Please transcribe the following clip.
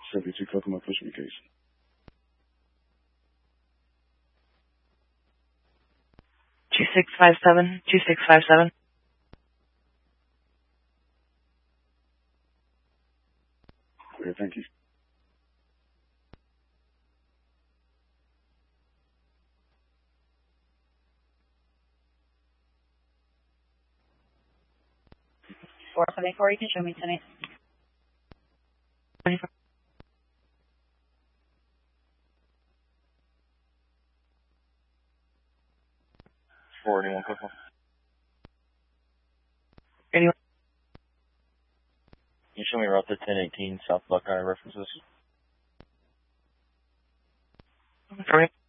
72 Kokomo, push me, case. Two 2657. Okay, thank you. You can show me tonight. 481 Kokomo. Anyone? Can you show me route to 1018 South Buckeye references? Sorry.